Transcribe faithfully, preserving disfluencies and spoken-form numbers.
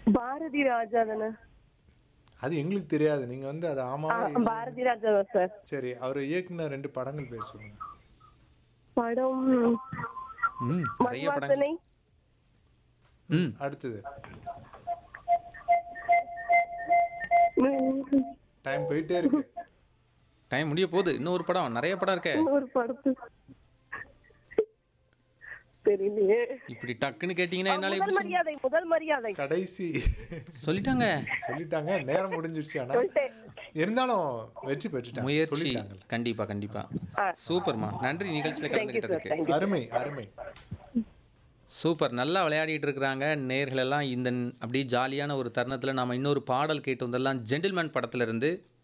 பாரதி ராஜா தானே? அது எங்களுக்கு தெரியாது. நீங்க வந்து அது ஆ, ஆமாவா இல்லையா? பாரதி ராஜா தான் சார். சரி, அவர் இயக்குன ரெண்டு படங்கள் பேர் சொல்லுங்க. படம் ம் நிறைய படங்கள். மண்வாசனை. ம் அடுத்தது. ம், டைம் போயிட்டே இருக்கு. டைம் முடிய போகுது. இன்னும் ஒரு படம், நிறைய படம் இருக்கே. ஒரு படத்து தெரியலையே. இப்படி டக்குன்னு கேட்டிங்கன்னா ஆ, என்னால முதல் எப்படி சொல்ல- மரியாதை, முதல் மரியாதை கடைசி சொல்லிட்டாங்க. சொல்லிட்டாங்க. நேரம் முடிஞ்சிருச்சு. ஆனா சொல்லிட்டேன். இருந்தாலும் வெற்றி பெற்றுட்டாங்க. முயற்சி சொல்லிட்டாங்க. கண்டிப்பா கண்டிப்பா. ஆ, சூப்பர்மா, நன்றி நிகழ்ச்சியில் தேங்க்யூ சார், கலந்துக்கிட்டதுக்கு. தேங்க்யூ. அருமை அருமை. சூப்பர், நல்லா விளையாடிட்டு இருக்கிறாங்க நேர்கள் எல்லாம். இந்த அப்படியே ஜாலியான ஒரு தருணத்தில் நாம் இன்னொரு பாடல் கேட்டு வந்தெல்லாம். ஜென்டில்மேன் படத்துல இருந்து